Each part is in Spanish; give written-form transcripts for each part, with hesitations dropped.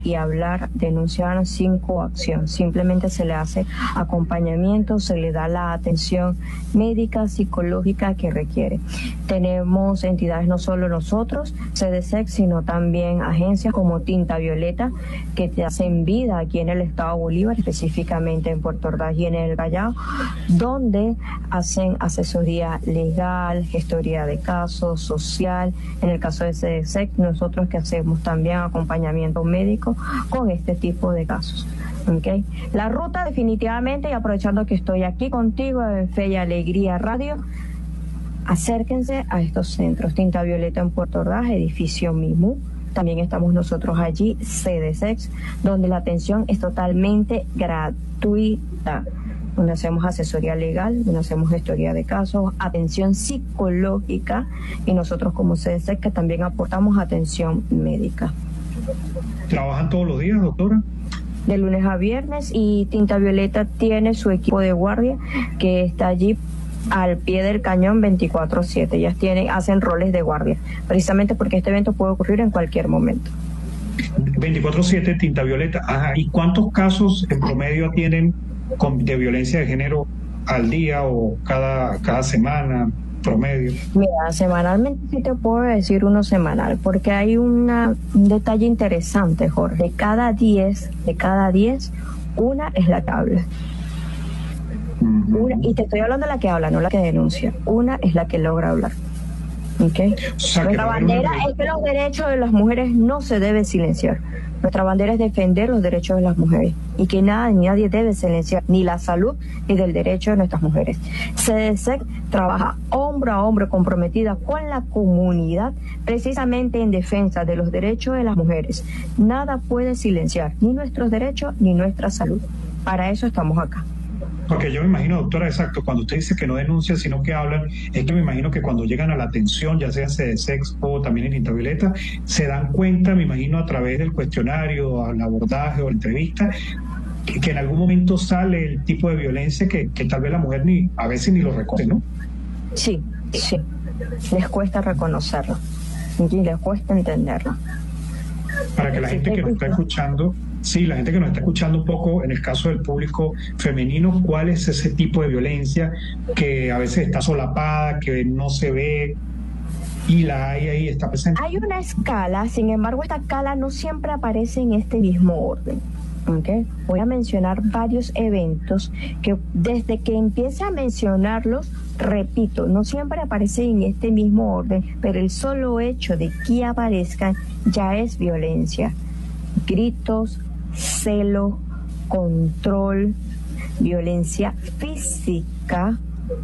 y hablar, denunciar sin coacción. Simplemente se le hace acompañamiento, se le da la atención médica, psicológica que requiere. Tenemos entidades, no solo nosotros, CDSEX, sino también agencias como Tinta Violeta, que te hacen vida aquí en el estado Bolívar, específicamente en Puerto Ordaz y en el Callao, donde hacen asesoría legal, gestoría de casos, social. En el caso de CDSEX, nosotros que hacemos también acompañamiento médico con este tipo de casos. ¿Okay? La ruta definitivamente, y aprovechando que estoy aquí contigo en Fe y Alegría Radio, acérquense a estos centros. Tinta Violeta en Puerto Ordaz, edificio Mimú. También estamos nosotros allí, CDSEX, donde la atención es totalmente gratuita, donde hacemos asesoría legal, donde hacemos gestoría de casos, atención psicológica, y nosotros como CDSEX que también aportamos atención médica. ¿Trabajan todos los días, doctora? De lunes a viernes, y Tinta Violeta tiene su equipo de guardia que está allí al pie del cañón 24/7. Ellas hacen roles de guardia, precisamente porque este evento puede ocurrir en cualquier momento. 24/7, Tinta Violeta. Ajá. ¿Y cuántos casos en promedio tienen de violencia de género al día o cada semana promedio? Mira, semanalmente sí te puedo decir uno semanal, porque hay un detalle interesante, Jorge. De cada 10, una es la que habla. Y te estoy hablando de la que habla, no la que denuncia. Una es la que logra hablar. ¿Okay? O sea, Nuestra bandera es que los derechos de las mujeres no se deben silenciar. Nuestra bandera es defender los derechos de las mujeres, y que nadie debe silenciar ni la salud ni del derecho de nuestras mujeres. CDSEC trabaja hombro a hombro, comprometida con la comunidad, precisamente en defensa de los derechos de las mujeres. Nada puede silenciar ni nuestros derechos ni nuestra salud. Para eso estamos acá. Porque yo me imagino, doctora, exacto, cuando usted dice que no denuncian, sino que hablan, es que me imagino que cuando llegan a la atención, ya sea CDSEX o también en Tinta Violeta, se dan cuenta, me imagino, a través del cuestionario, al abordaje o la entrevista, que en algún momento sale el tipo de violencia que tal vez la mujer a veces ni lo reconoce, ¿no? Sí. Les cuesta reconocerlo y les cuesta entenderlo. Para que la gente que nos está escuchando... Sí, la gente que nos está escuchando un poco, en el caso del público femenino, ¿cuál es ese tipo de violencia que a veces está solapada, que no se ve y la hay ahí, está presente? Hay una escala, sin embargo, esta escala no siempre aparece en este mismo orden. ¿Okay? Voy a mencionar varios eventos que desde que empiece a mencionarlos, repito, no siempre aparecen en este mismo orden, pero el solo hecho de que aparezcan ya es violencia. Gritos, celo, control, violencia física,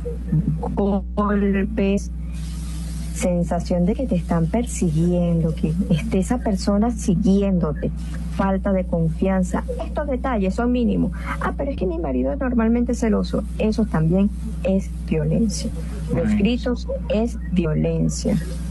golpes, sensación de que te están persiguiendo, que esté esa persona siguiéndote, falta de confianza. Estos detalles son mínimos. Pero es que mi marido es normalmente celoso. Eso también es violencia. Los gritos es violencia.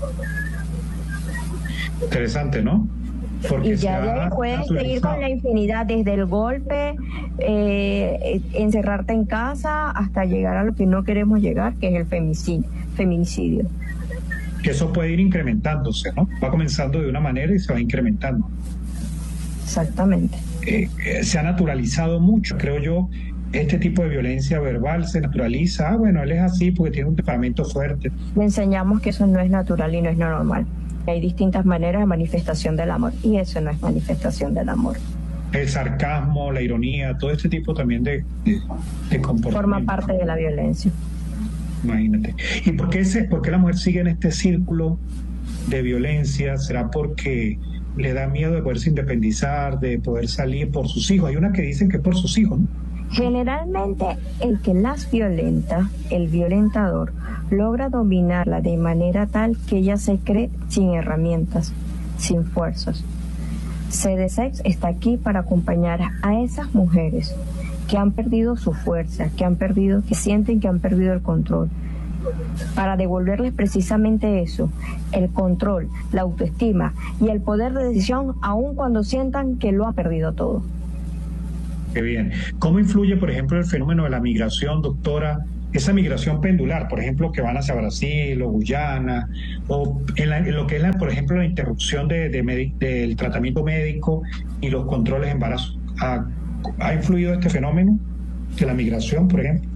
Interesante, ¿no? Porque y ya puedes seguir con la infinidad, desde el golpe, encerrarte en casa, hasta llegar a lo que no queremos llegar, que es el feminicidio. Que eso puede ir incrementándose, ¿no? Va comenzando de una manera y se va incrementando. Exactamente. Se ha naturalizado mucho, creo yo, este tipo de violencia verbal se naturaliza. Bueno, él es así porque tiene un temperamento fuerte. Le enseñamos que eso no es natural y no es normal. Hay distintas maneras de manifestación del amor, y eso no es manifestación del amor. El sarcasmo, la ironía, todo este tipo también de comportamiento. Forma parte de la violencia. Imagínate. ¿Y por qué la mujer sigue en este círculo de violencia? ¿Será porque le da miedo de poderse independizar, de poder salir por sus hijos? Hay una que dicen que es por sus hijos, ¿no? Generalmente el que las violenta, el violentador, logra dominarla de manera tal que ella se cree sin herramientas, sin fuerzas. CDSEX está aquí para acompañar a esas mujeres que han perdido su fuerza, que sienten que han perdido el control, para devolverles precisamente eso, el control, la autoestima y el poder de decisión, aun cuando sientan que lo han perdido todo. Qué bien. ¿Cómo influye, por ejemplo, el fenómeno de la migración, doctora, esa migración pendular, por ejemplo, que van hacia Brasil o Guyana, o en lo que es, por ejemplo, la interrupción del tratamiento médico y los controles de embarazo. ¿Ha influido este fenómeno de la migración, por ejemplo?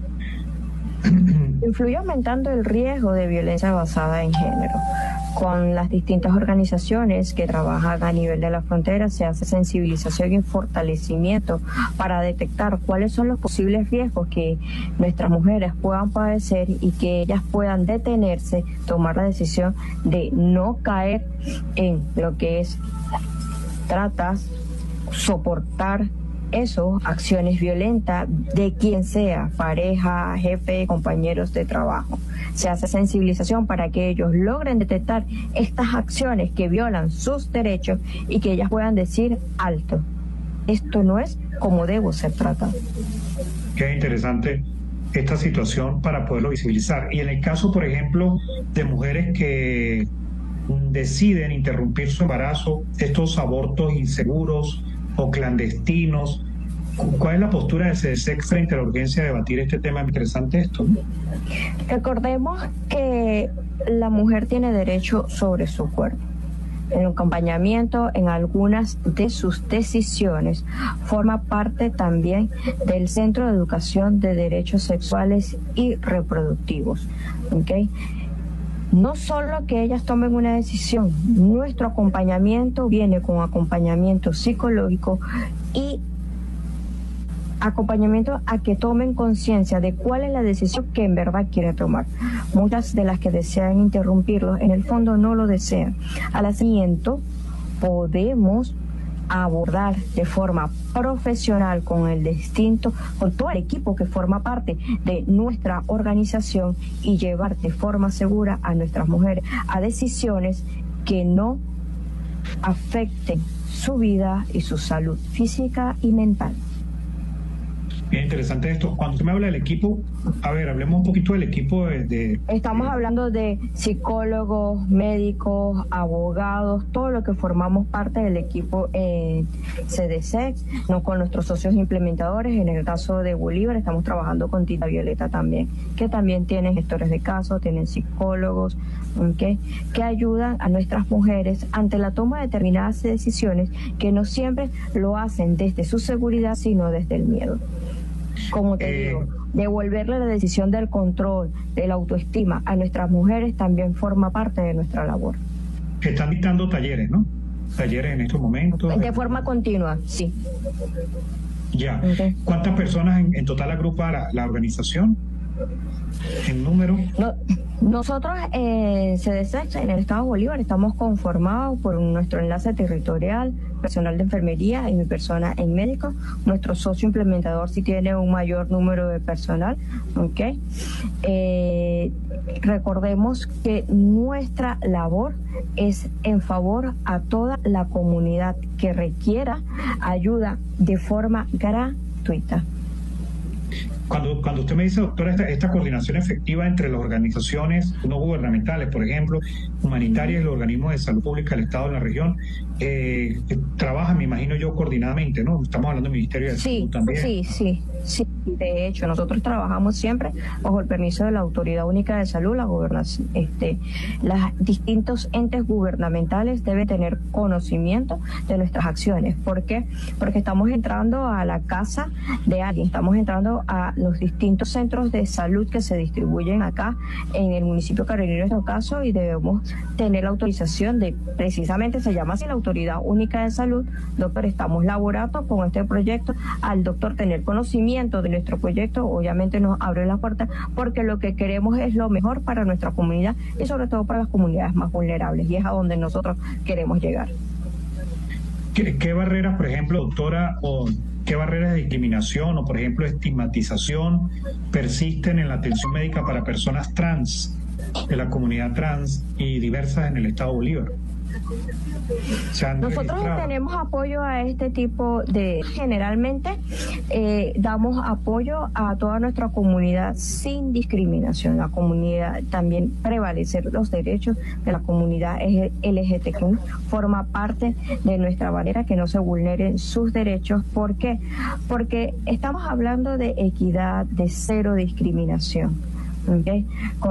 Influye aumentando el riesgo de violencia basada en género. Con las distintas organizaciones que trabajan a nivel de la frontera se hace sensibilización y fortalecimiento para detectar cuáles son los posibles riesgos que nuestras mujeres puedan padecer y que ellas puedan detenerse, tomar la decisión de no caer en lo que es tratas, soportar eso, acciones violentas de quien sea, pareja, jefe, compañeros de trabajo. Se hace sensibilización para que ellos logren detectar estas acciones que violan sus derechos y que ellas puedan decir alto. Esto no es como debo ser tratado. Qué interesante esta situación para poderlo visibilizar. Y en el caso, por ejemplo, de mujeres que deciden interrumpir su embarazo, estos abortos inseguros o clandestinos, ¿cuál es la postura de CDSEC frente a la urgencia de debatir este tema? Interesante esto, ¿no? Recordemos que la mujer tiene derecho sobre su cuerpo. El acompañamiento en algunas de sus decisiones forma parte también del Centro de Educación de Derechos Sexuales y Reproductivos. ¿Okay? No solo que ellas tomen una decisión, nuestro acompañamiento viene con acompañamiento psicológico y acompañamiento a que tomen conciencia de cuál es la decisión que en verdad quieren tomar. Muchas de las que desean interrumpirlo, en el fondo no lo desean. Al asiento podemos abordar de forma profesional con todo el equipo que forma parte de nuestra organización y llevar de forma segura a nuestras mujeres a decisiones que no afecten su vida y su salud física y mental. Bien interesante esto. Cuando usted me habla del equipo, a ver, hablemos un poquito del equipo Estamos hablando de psicólogos, médicos, abogados, todo lo que formamos parte del equipo CDSEC, ¿no? Con nuestros socios implementadores. En el caso de Bolívar estamos trabajando con Tita Violeta también, que también tienen gestores de casos, tienen psicólogos, ¿okay? Que ayudan a nuestras mujeres ante la toma de determinadas decisiones que no siempre lo hacen desde su seguridad, sino desde el miedo. Como te digo, devolverle la decisión del control, de la autoestima a nuestras mujeres también forma parte de nuestra labor. Están dictando talleres, ¿no? Talleres en estos momentos. De forma continua, sí. Ya. Okay. ¿Cuántas personas en total agrupa la organización? ¿En número? Nosotros CDSEC en el Estado Bolívar estamos conformados por nuestro enlace territorial, personal de enfermería y mi persona en médico. Nuestro socio implementador sí tiene un mayor número de personal, ¿okay? Recordemos que nuestra labor es en favor a toda la comunidad que requiera ayuda de forma gratuita. Cuando usted me dice, doctora, esta coordinación efectiva entre las organizaciones no gubernamentales, por ejemplo, humanitarias y los organismos de salud pública del Estado en la región, trabajan, me imagino yo, coordinadamente, ¿no? Estamos hablando del Ministerio de Salud también. Sí. De hecho, nosotros trabajamos siempre bajo el permiso de la Autoridad Única de Salud, la gobernación. Los distintos entes gubernamentales deben tener conocimiento de nuestras acciones. ¿Por qué? Porque estamos entrando a la casa de alguien, estamos entrando a los distintos centros de salud que se distribuyen acá en el municipio carolino en este caso, y debemos tener la autorización de, precisamente se llama así, la Autoridad Única de Salud. Doctor, estamos laborando con este proyecto. Al doctor tener conocimiento de nuestro proyecto, obviamente nos abre la puerta, porque lo que queremos es lo mejor para nuestra comunidad y sobre todo para las comunidades más vulnerables, y es a donde nosotros queremos llegar. ¿Qué barreras, por ejemplo, doctora, o qué barreras de discriminación o, por ejemplo, estigmatización persisten en la atención médica para personas trans, de la comunidad trans y diversas en el Estado Bolívar? Nosotros tenemos apoyo a este tipo de, generalmente damos apoyo a toda nuestra comunidad sin discriminación. La comunidad, también prevalecer los derechos de la comunidad LGTQ forma parte de nuestra bandera, que no se vulneren sus derechos. ¿Por qué? Porque estamos hablando de equidad, de cero discriminación. ¿okay?